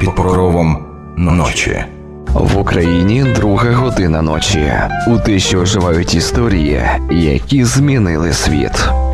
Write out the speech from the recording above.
під покровом ночі. В Україні 2 година ночі. У те, що оживають історії, які змінили світ.